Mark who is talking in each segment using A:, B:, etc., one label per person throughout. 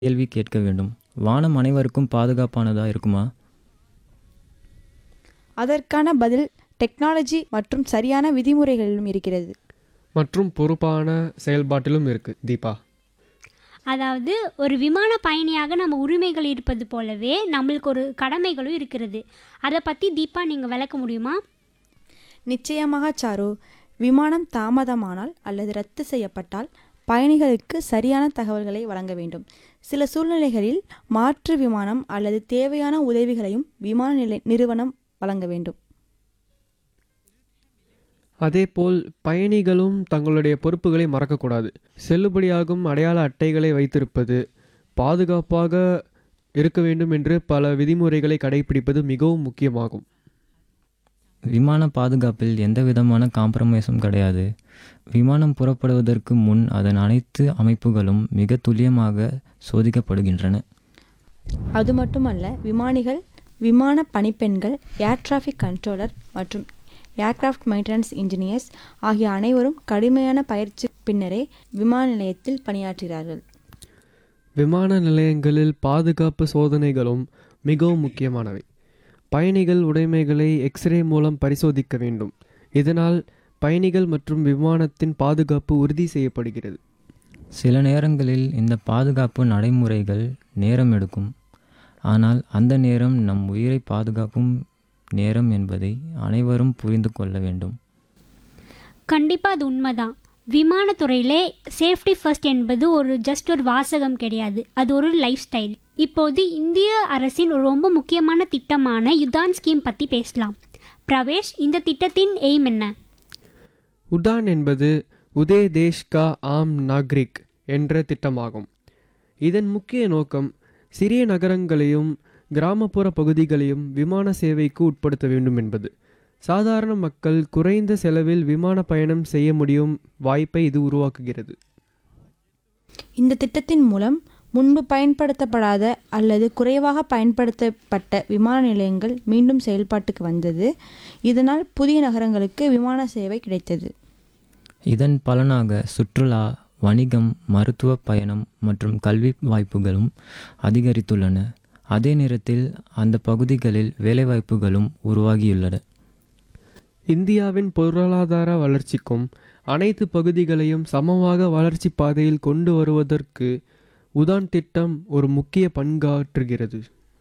A: கேள்வி கேட்க வேண்டும். வானம் அனைவருக்கும் பாதுகாப்பானதா இருக்குமா?
B: அதற்கான பதில் டெக்னாலஜி மற்றும் சரியான விதிமுறைகளிலும் இருக்கிறது.
C: மற்றும் பொறுப்பான செயல்பாட்டிலும் இருக்கு தீபா.
D: அதாவது ஒரு விமான பயணியாக நம்ம உரிமைகள் இருப்பது போலவே நம்மளுக்கு ஒரு கடமைகளும் இருக்கிறது. அதை பற்றி தீபா நீங்கள் விளக்க முடியுமா?
B: நிச்சயமாக சாரு. விமானம் தாமதமானால் அல்லது ரத்து செய்யப்பட்டால் பயணிகளுக்கு சரியான தகவல்களை வழங்க வேண்டும். சில சூழ்நிலைகளில் மாற்று விமானம் அல்லது தேவையான உதவிகளையும் விமான நிறுவனம் வழங்க வேண்டும்.
C: அதேபோல் பயணிகளும் தங்களுடைய பொறுப்புகளை மறக்கக்கூடாது. செல்லுபடியாகும் அடையாள அட்டைகளை வைத்திருப்பது, பாதுகாப்பாக இருக்க வேண்டும் என்று பல விதிமுறைகளை கடைபிடிப்பது மிகவும் முக்கியமாகும்.
A: விமான பாதுகாப்பில் எந்த விதமான காம்ப்ரமைஸும் கிடையாது. விமானம் புறப்படுவதற்கு முன் அதன் அனைத்து அமைப்புகளும் மிக துல்லியமாக சோதிக்கப்படுகின்றன.
B: அது மட்டுமல்ல, விமானிகள், விமான பணிப்பெண்கள், ஏர் டிராஃபிக் கண்ட்ரோலர் மற்றும் ஏர்கிராஃப்ட் மெயின்டெனன்ஸ் இன்ஜினியர்ஸ் ஆகிய அனைவரும் கடுமையான பயிற்சி பின்னரே விமான நிலையத்தில் பணியாற்றுகிறார்கள்.
C: விமான நிலையங்களில் பாதுகாப்பு சோதனைகளும் மிகவும் முக்கியமானவை. பயணிகள் உடைமைகளை எக்ஸ்ரே மூலம் பரிசோதிக்க வேண்டும். இதனால் பயணிகள் மற்றும் விமானத்தின் பாதுகாப்பு உறுதி செய்யப்படுகிறது.
A: சில நேரங்களில் இந்த பாதுகாப்பு நடைமுறைகள் நேரம் எடுக்கும். ஆனால் அந்த நேரம் நம் உயிரை பாதுகாக்கும் நேரம் என்பதை அனைவரும் புரிந்து கொள்ள வேண்டும்.
D: கண்டிப்பாக அது உண்மைதான். விமானத்துறையிலே சேஃப்டி ஃபர்ஸ்ட் என்பது ஜஸ்ட் ஒரு வாசகம் கிடையாது, அது ஒரு லைஃப் ஸ்டைல். இப்போது இந்திய அரசின் ஒரு ரொம்ப முக்கியமான திட்டமான யுதான் ஸ்கீம் பற்றி பேசலாம். பிரவேஷ், இந்த திட்டத்தின் எய்ம் என்ன?
C: உடான் என்பது உதே தேஷ் கா ஆம் நாக்ரிக் என்ற திட்டமாகும். இதன் முக்கிய நோக்கம் சிறிய நகரங்களையும் கிராமப்புற பகுதிகளையும் விமான சேவைக்கு உட்படுத்த வேண்டும் என்பது. சாதாரண மக்கள் குறைந்த செலவில் விமான பயணம் செய்ய முடியும் வாய்ப்பை இது உருவாக்குகிறது.
B: இந்த திட்டத்தின் மூலம் முன்பு பயன்படுத்தப்படாத அல்லது குறைவாக பயன்படுத்தப்பட்ட விமான நிலையங்கள் மீண்டும் செயல்பாட்டுக்கு வந்தது. இதனால் புதிய நகரங்களுக்கு விமான சேவை கிடைத்தது.
A: இதன் பலனாக சுற்றுலா, வணிகம், மருத்துவ பயணம் மற்றும் கல்வி வாய்ப்புகளும் அதிகரித்துள்ளன. அதே நேரத்தில் அந்த பகுதிகளில் வேலைவாய்ப்புகளும் உருவாகியுள்ளன.
C: இந்தியாவின் பொருளாதார வளர்ச்சிக்கும் அனைத்து பகுதிகளையும் சமமாக வளர்ச்சி பாதையில் கொண்டு வருவதற்கு உதான் திட்டம் ஒரு முக்கிய பங்காற்றுகிறது.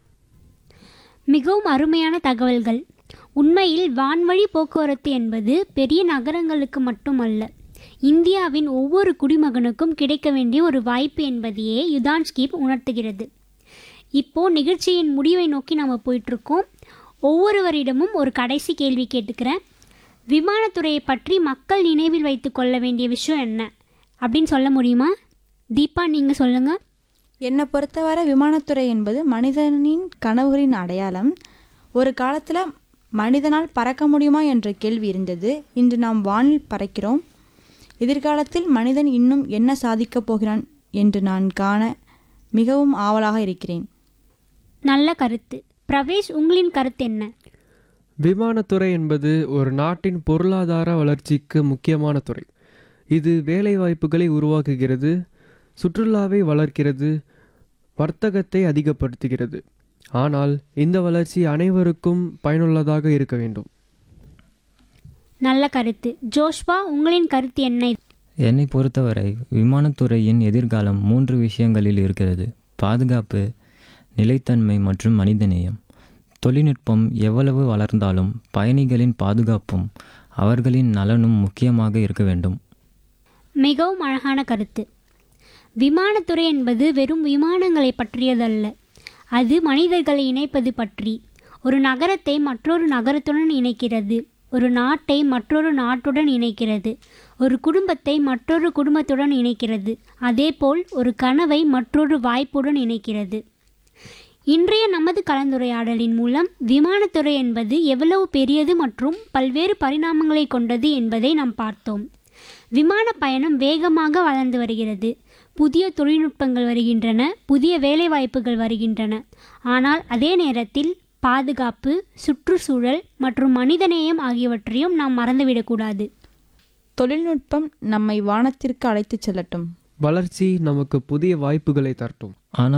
D: மிகவும் அருமையான தகவல்கள். உண்மையில் வான்வழி போக்குவரத்து என்பது பெரிய நகரங்களுக்கு மட்டுமல்ல, இந்தியாவின் ஒவ்வொரு குடிமகனுக்கும் கிடைக்க வேண்டிய ஒரு வாய்ப்பு என்பதையே யுதான் ஸ்கீம் உணர்த்துகிறது. இப்போது நிகழ்ச்சியின் முடிவை நோக்கி நம்ம போயிட்டுருக்கோம். ஒவ்வொருவரிடமும் ஒரு கடைசி கேள்வி கேட்டுக்கிறேன். விமானத்துறையை பற்றி மக்கள் நினைவில் வைத்து கொள்ள வேண்டிய விஷயம் என்ன அப்படின்னு சொல்ல முடியுமா? தீபா, நீங்கள் சொல்லுங்கள்.
B: என்னை பொறுத்தவரை விமானத்துறை என்பது மனிதனின் கனவுகளின் அடையாளம். ஒரு காலத்தில் மனிதனால் பறக்க முடியுமா என்ற கேள்வி இருந்தது. இன்று நாம் வானில் பறக்கிறோம். எதிர்காலத்தில் மனிதன் இன்னும் என்ன சாதிக்கப் போகிறான் என்று நான் காண மிகவும் ஆவலாக இருக்கிறேன்.
D: நல்ல கருத்து. பிரவேஷ், உங்களின் கருத்து என்ன?
C: விமானத்துறை என்பது ஒரு நாட்டின் பொருளாதார வளர்ச்சிக்கு முக்கியமான துறை. இது வேலை வாய்ப்புகளை உருவாக்குகிறது, சுற்றுலாவை வளர்க்கிறது, வர்த்தகத்தை அதிகப்படுத்துகிறது. ஆனால் இந்த வளர்ச்சி அனைவருக்கும் பயனுள்ளதாக இருக்க வேண்டும்.
D: நல்ல கருத்து. ஜோஷ்வா, உங்களின் கருத்து என்ன?
A: என்னை பொறுத்தவரை விமானத்துறையின் எதிர்காலம் 3 விஷயங்களில் இருக்கிறது: பாதுகாப்பு, நிலைத்தன்மை மற்றும் மனிதநேயம். தொழில்நுட்பம் எவ்வளவு வளர்ந்தாலும் பயணிகளின் பாதுகாப்பும் அவர்களின் நலனும் முக்கியமாக இருக்க வேண்டும்.
D: மிகவும் அழகான கருத்து. விமானத்துறை என்பது வெறும் விமானங்களை பற்றியதல்ல, அது மனிதர்களை இணைப்பது பற்றி. ஒரு நகரத்தை மற்றொரு நகரத்துடன் இணைக்கிறது, ஒரு நாட்டை மற்றொரு நாட்டுடன் இணைக்கிறது, ஒரு குடும்பத்தை மற்றொரு குடும்பத்துடன் இணைக்கிறது, அதேபோல் ஒரு கனவை மற்றொரு வாய்ப்புடன் இணைக்கிறது. இன்றைய நமது கலந்துரையாடலின் மூலம் விமானத்துறை என்பது எவ்வளவு பெரியது மற்றும் பல்வேறு பரிணாமங்களை கொண்டது என்பதை நாம் பார்த்தோம். விமான பயணம் வேகமாக வளர்ந்து வருகிறது. புதிய தொழில்நுட்பங்கள் வருகின்றன, புதிய வேலைவாய்ப்புகள் வருகின்றன. ஆனால் அதே நேரத்தில் பாதுகாப்பு, சுற்றுச்சூழல் மற்றும் மனிதநேயம் ஆகியவற்றையும் நாம் மறந்துவிடக்கூடாது.
B: தொழில்நுட்பம் நம்மை வானத்திற்கு அழைத்துச் செல்லட்டும்.
C: வளர்ச்சி நமக்கு புதிய வாய்ப்புகளை தரட்டும்.
A: ஆனால்